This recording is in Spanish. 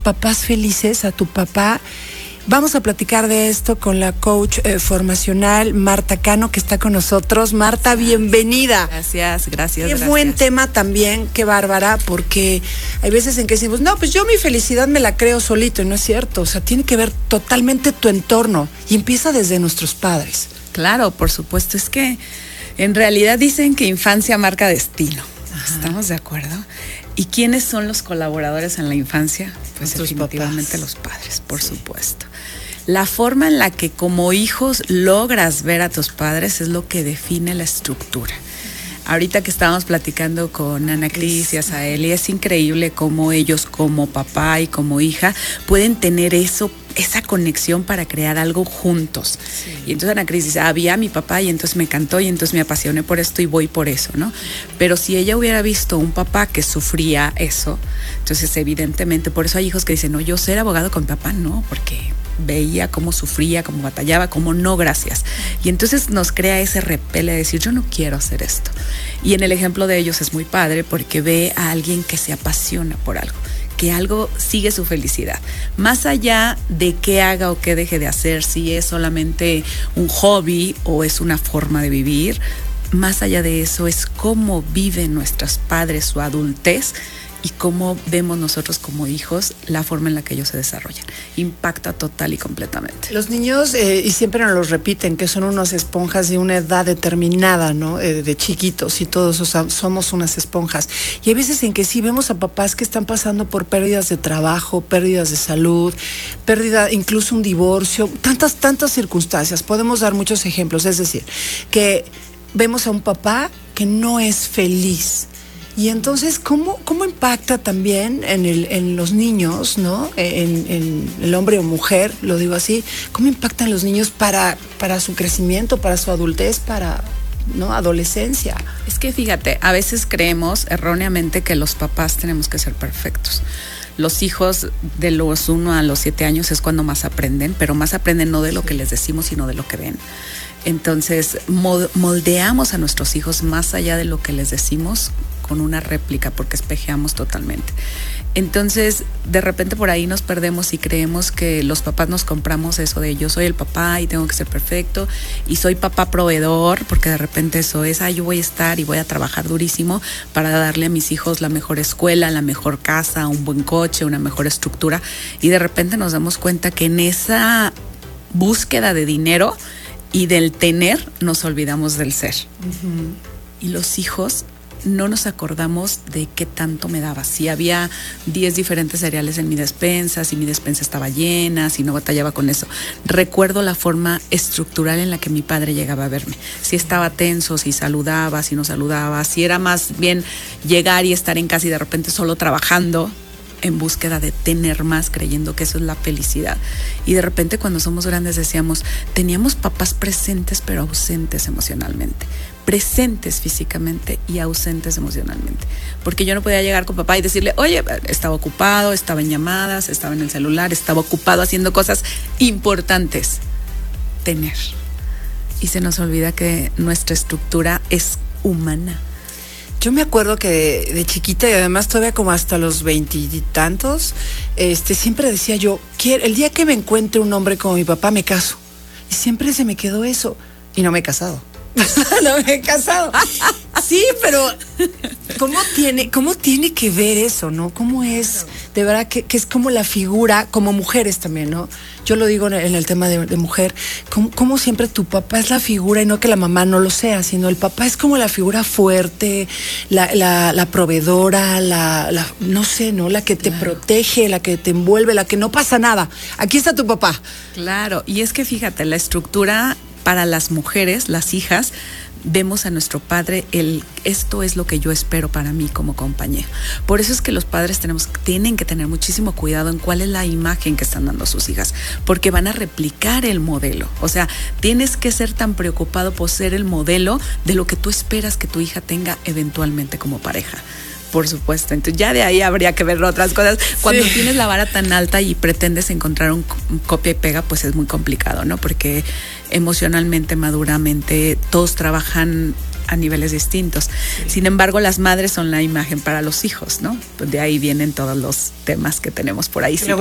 papás felices, a tu papá. Vamos a platicar de esto con la coach formacional Marta Cano, que está con nosotros. Marta, bienvenida. Gracias. Qué buen tema también, qué bárbara, porque hay veces en que decimos, no, pues yo mi felicidad me la creo solito, y no es cierto. O sea, tiene que ver totalmente tu entorno, y empieza desde nuestros padres. Claro, por supuesto. Es que en realidad dicen que infancia marca destino. Ajá. ¿Estamos de acuerdo? ¿Y quiénes son los colaboradores en la infancia? Pues definitivamente los padres, por supuesto. La forma en la que como hijos logras ver a tus padres es lo que define la estructura. Ahorita que estábamos platicando con Ana Cris y Azael, y es increíble cómo ellos como papá y como hija pueden tener esa conexión para crear algo juntos. Sí. Y entonces Ana Cris dice, vi a mi papá y entonces me encantó y entonces me apasioné por esto y voy por eso, ¿no? Pero si ella hubiera visto un papá que sufría eso, entonces evidentemente, por eso hay hijos que dicen, no, yo ser abogado con papá, no, porque veía cómo sufría, cómo batallaba, cómo no, gracias. Y entonces nos crea ese repele de decir, yo no quiero hacer esto. Y en el ejemplo de ellos es muy padre porque ve a alguien que se apasiona por algo, que algo sigue su felicidad. Más allá de qué haga o qué deje de hacer, si es solamente un hobby o es una forma de vivir, más allá de eso es cómo viven nuestros padres su adultez y cómo vemos nosotros como hijos la forma en la que ellos se desarrollan. Impacta total y completamente. Los niños, y siempre nos lo repiten, que son unas esponjas de una edad determinada, ¿no? De chiquitos, y todos somos unas esponjas. Y hay veces en que sí vemos a papás que están pasando por pérdidas de trabajo, pérdidas de salud, pérdida, incluso un divorcio, tantas circunstancias. Podemos dar muchos ejemplos, es decir, que vemos a un papá que no es feliz. Y entonces, ¿cómo impacta también en los niños, ¿no? En el hombre o mujer, lo digo así, ¿cómo impactan los niños para su crecimiento, para su adultez, para, ¿no?, adolescencia? Es que fíjate, a veces creemos erróneamente que los papás tenemos que ser perfectos. Los hijos de los 1 a los 7 años es cuando más aprenden, pero más aprenden no de lo que les decimos, sino de lo que ven. Entonces, moldeamos a nuestros hijos más allá de lo que les decimos con una réplica, porque espejeamos totalmente. Entonces, de repente por ahí nos perdemos y creemos que los papás nos compramos eso de yo soy el papá y tengo que ser perfecto y soy papá proveedor, porque de repente eso es, yo voy a estar y voy a trabajar durísimo para darle a mis hijos la mejor escuela, la mejor casa, un buen coche, una mejor estructura, y de repente nos damos cuenta que en esa búsqueda de dinero y del tener nos olvidamos del ser. Uh-huh. Y los hijos no nos acordamos de qué tanto me daba. Si había 10 diferentes cereales en mi despensa, si mi despensa estaba llena, si no batallaba con eso. Recuerdo la forma estructural en la que mi padre llegaba a verme. Si estaba tenso, si saludaba, si no saludaba, si era más bien llegar y estar en casa y de repente solo trabajando en búsqueda de tener más, creyendo que eso es la felicidad. Y de repente cuando somos grandes decíamos, teníamos papás presentes pero ausentes emocionalmente, presentes físicamente y ausentes emocionalmente, porque yo no podía llegar con papá y decirle, oye, estaba ocupado, estaba en llamadas, estaba en el celular, estaba ocupado haciendo cosas importantes. Tener. Y se nos olvida que nuestra estructura es humana. Yo me acuerdo que de chiquita, y además todavía como hasta los 20 y tantos, siempre decía yo, el día que me encuentre un hombre como mi papá, me caso. Y siempre se me quedó eso. Y no me he casado. No me he casado. Sí, pero ¿cómo tiene que ver eso, no? ¿Cómo es? De verdad que es como la figura, como mujeres también, ¿no? Yo lo digo en el tema de mujer, como siempre tu papá es la figura, y no que la mamá no lo sea, sino el papá es como la figura fuerte, la proveedora, no sé, ¿no? La que te protege, la que te envuelve, la que no pasa nada. Aquí está tu papá. Claro, y es que fíjate, la estructura para las mujeres, las hijas, vemos a nuestro padre, esto es lo que yo espero para mí como compañero. Por eso es que los padres tienen que tener muchísimo cuidado en cuál es la imagen que están dando a sus hijas, porque van a replicar el modelo. O sea, tienes que ser tan preocupado por ser el modelo de lo que tú esperas que tu hija tenga eventualmente como pareja. Por supuesto, entonces ya de ahí habría que ver otras cosas. Cuando tienes la vara tan alta y pretendes encontrar un copia y pega, pues es muy complicado, ¿no? Porque emocionalmente, maduramente, todos trabajan a niveles distintos. Sí. Sin embargo, las madres son la imagen para los hijos, ¿no? Pues de ahí vienen todos los temas que tenemos por ahí. Sí.